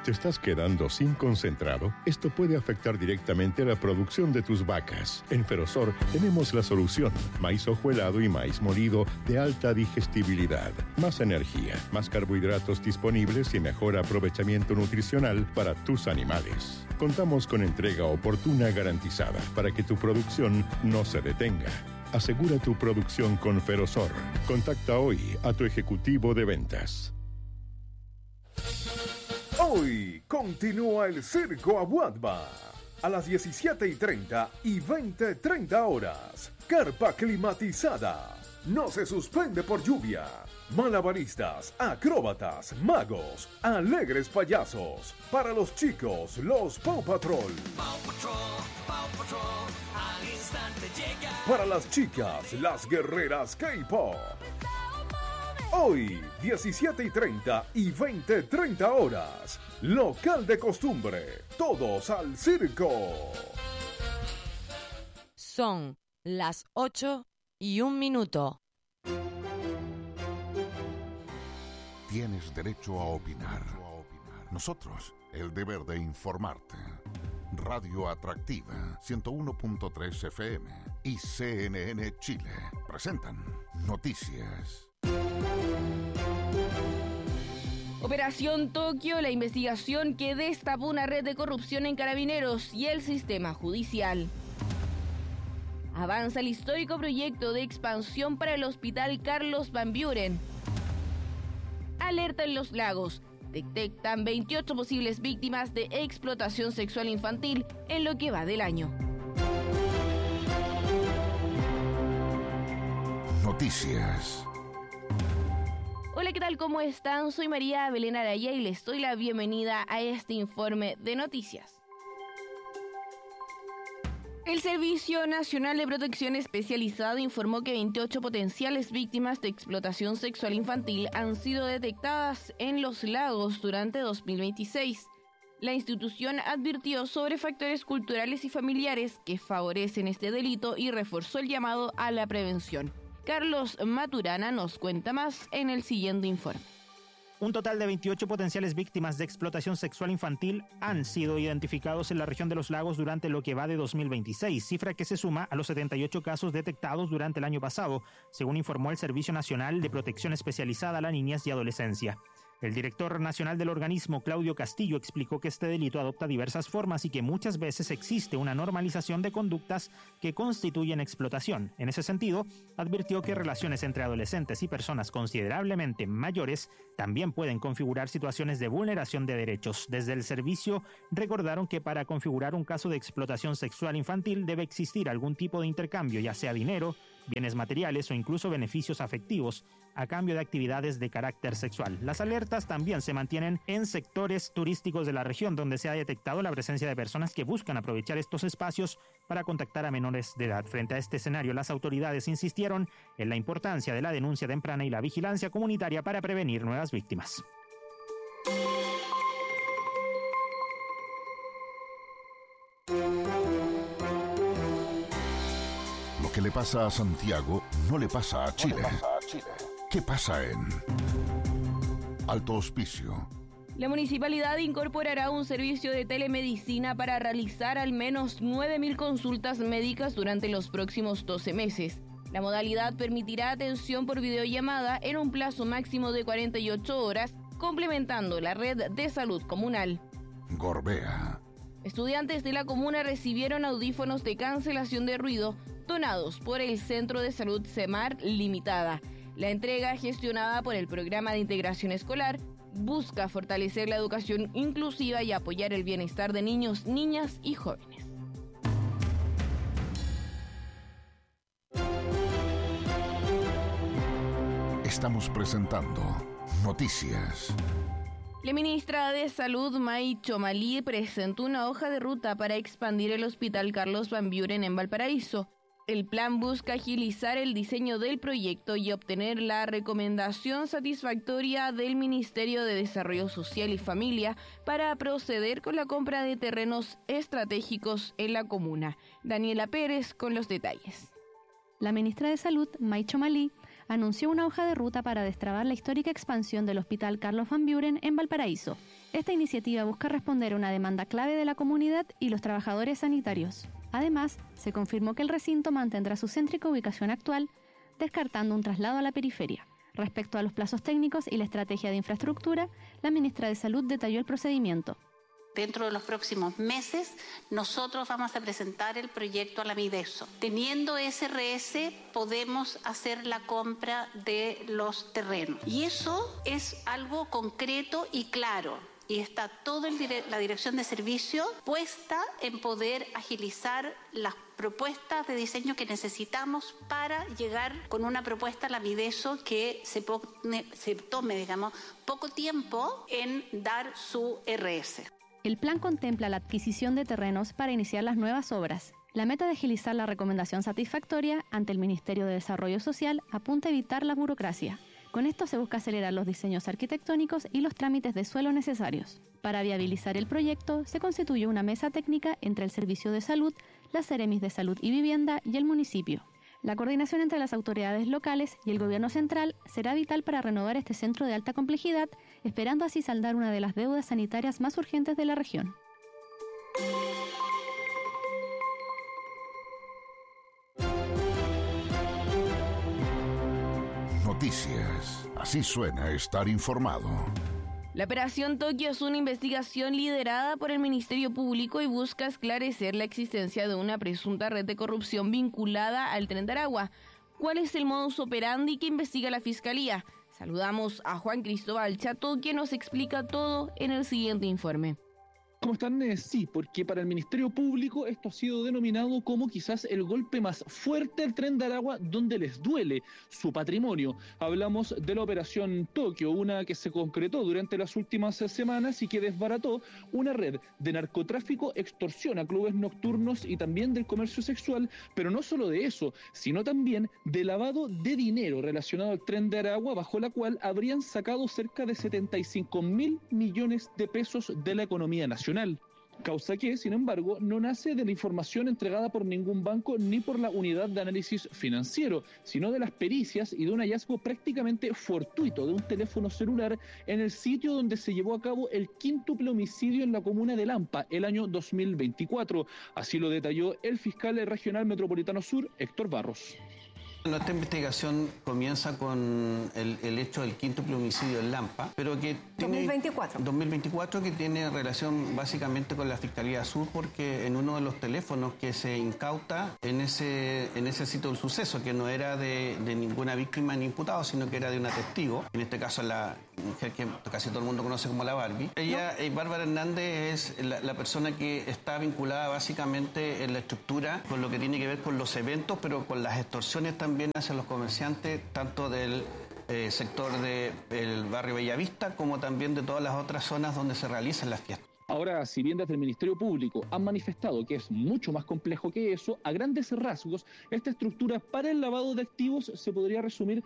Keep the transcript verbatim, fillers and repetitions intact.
¿Te estás quedando sin concentrado? Esto puede afectar directamente la producción de tus vacas. En Ferosor tenemos la solución. Maíz hojuelado y maíz molido de alta digestibilidad. Más energía, más carbohidratos disponibles y mejor aprovechamiento nutricional para tus animales. Contamos con entrega oportuna garantizada para que tu producción no se detenga. Asegura tu producción con Ferosor. Contacta hoy a tu ejecutivo de ventas. Hoy continúa el Circo Abuadba. A las diecisiete y treinta y veinte treinta horas. Carpa climatizada. No se suspende por lluvia. Malabaristas, acróbatas, magos, alegres payasos. Para los chicos, los Paw Patrol. Paw Patrol, Paw Patrol, al instante llega. Para las chicas, las guerreras K-Pop. Hoy, diecisiete y treinta y veinte treinta horas. Local de costumbre. Todos al circo. Son las ocho y un minuto. Tienes derecho a opinar. Nosotros, el deber de informarte. Radio Atractiva, ciento uno punto tres F M y C N N Chile presentan Noticias. Operación Tokio, la investigación que destapó una red de corrupción en Carabineros y el sistema judicial. Avanza el histórico proyecto de expansión para el Hospital Carlos Van Buren. Alerta en Los Lagos. Detectan veintiocho posibles víctimas de explotación sexual infantil en lo que va del año. Noticias. Hola, ¿qué tal? ¿Cómo están? Soy María Belén Araya y les doy la bienvenida a este informe de noticias. El Servicio Nacional de Protección Especializado informó que veintiocho potenciales víctimas de explotación sexual infantil han sido detectadas en Los Lagos durante dos mil veintiséis. La institución advirtió sobre factores culturales y familiares que favorecen este delito y reforzó el llamado a la prevención. Carlos Maturana nos cuenta más en el siguiente informe. Un total de veintiocho potenciales víctimas de explotación sexual infantil han sido identificados en la región de Los Lagos durante lo que va de dos mil veintiséis, cifra que se suma a los setenta y ocho casos detectados durante el año pasado, según informó el Servicio Nacional de Protección Especializada a la Niñez y Adolescencia. El director nacional del organismo, Claudio Castillo, explicó que este delito adopta diversas formas y que muchas veces existe una normalización de conductas que constituyen explotación. En ese sentido, advirtió que relaciones entre adolescentes y personas considerablemente mayores también pueden configurar situaciones de vulneración de derechos. Desde el servicio recordaron que para configurar un caso de explotación sexual infantil debe existir algún tipo de intercambio, ya sea dinero, bienes materiales o incluso beneficios afectivos, a cambio de actividades de carácter sexual. Las alertas también se mantienen en sectores turísticos de la región, donde se ha detectado la presencia de personas que buscan aprovechar estos espacios para contactar a menores de edad. Frente a este escenario, las autoridades insistieron en la importancia de la denuncia temprana y la vigilancia comunitaria para prevenir nuevas víctimas. Lo que le pasa a Santiago no le pasa a Chile. No le pasa a Chile. ¿Qué pasa en Alto Hospicio? La municipalidad incorporará un servicio de telemedicina para realizar al menos nueve mil consultas médicas durante los próximos doce meses. La modalidad permitirá atención por videollamada en un plazo máximo de cuarenta y ocho horas, complementando la red de salud comunal. Gorbea. Estudiantes de la comuna recibieron audífonos de cancelación de ruido donados por el Centro de Salud CEMAR Limitada. La entrega, gestionada por el Programa de Integración Escolar, busca fortalecer la educación inclusiva y apoyar el bienestar de niños, niñas y jóvenes. Estamos presentando Noticias. La ministra de Salud, May Chomalí, presentó una hoja de ruta para expandir el Hospital Carlos Van Buren en Valparaíso. El plan busca agilizar el diseño del proyecto y obtener la recomendación satisfactoria del Ministerio de Desarrollo Social y Familia para proceder con la compra de terrenos estratégicos en la comuna. Daniela Pérez con los detalles. La ministra de Salud, May Chomalí, anunció una hoja de ruta para destrabar la histórica expansión del Hospital Carlos Van Buren en Valparaíso. Esta iniciativa busca responder a una demanda clave de la comunidad y los trabajadores sanitarios. Además, se confirmó que el recinto mantendrá su céntrica ubicación actual, descartando un traslado a la periferia. Respecto a los plazos técnicos y la estrategia de infraestructura, la ministra de Salud detalló el procedimiento. Dentro de los próximos meses, nosotros vamos a presentar el proyecto a la Mideso. Teniendo ese R S, podemos hacer la compra de los terrenos. Y eso es algo concreto y claro. Y está toda la dirección de servicio puesta en poder agilizar las propuestas de diseño que necesitamos para llegar con una propuesta a la Mideso que se, pone, se tome, digamos, poco tiempo en dar su R S. El plan contempla la adquisición de terrenos para iniciar las nuevas obras. La meta de agilizar la recomendación satisfactoria ante el Ministerio de Desarrollo Social apunta a evitar la burocracia. Con esto se busca acelerar los diseños arquitectónicos y los trámites de suelo necesarios. Para viabilizar el proyecto, se constituyó una mesa técnica entre el Servicio de Salud, las Seremis de Salud y Vivienda y el municipio. La coordinación entre las autoridades locales y el gobierno central será vital para renovar este centro de alta complejidad, esperando así saldar una de las deudas sanitarias más urgentes de la región. Noticias. Así suena estar informado. La Operación Tokio es una investigación liderada por el Ministerio Público y busca esclarecer la existencia de una presunta red de corrupción vinculada al Tren de Aragua. ¿Cuál es el modus operandi que investiga la Fiscalía? Saludamos a Juan Cristóbal Chato, quien nos explica todo en el siguiente informe. ¿Cómo están? Eh, sí, porque para el Ministerio Público esto ha sido denominado como quizás el golpe más fuerte al Tren de Aragua, donde les duele su patrimonio. Hablamos de la Operación Tokio, una que se concretó durante las últimas semanas y que desbarató una red de narcotráfico, extorsión a clubes nocturnos y también del comercio sexual, pero no solo de eso, sino también de lavado de dinero relacionado al Tren de Aragua, bajo la cual habrían sacado cerca de setenta y cinco mil millones de pesos de la economía nacional. Causa que, sin embargo, no nace de la información entregada por ningún banco ni por la unidad de análisis financiero, sino de las pericias y de un hallazgo prácticamente fortuito de un teléfono celular en el sitio donde se llevó a cabo el quíntuple homicidio en la comuna de Lampa el año dos mil veinticuatro. Así lo detalló el fiscal regional metropolitano sur, Héctor Barros. Nuestra investigación comienza con el, el hecho del quíntuple homicidio en Lampa, pero que tiene... dos mil veinticuatro. dos mil veinticuatro, que tiene relación básicamente con la Fiscalía Sur, porque en uno de los teléfonos que se incauta en ese, en ese sitio del suceso, que no era de, de ninguna víctima ni imputado, sino que era de una testigo, en este caso la mujer que casi todo el mundo conoce como la Barbie. Ella, ¿no? eh, Bárbara Hernández, es la, la persona que está vinculada básicamente en la estructura con lo que tiene que ver con los eventos, pero con las extorsiones también también hacia los comerciantes, tanto del eh, sector del barrio Bellavista como también de todas las otras zonas donde se realizan las fiestas. Ahora, si bien desde el Ministerio Público han manifestado que es mucho más complejo que eso, a grandes rasgos, esta estructura para el lavado de activos se podría resumir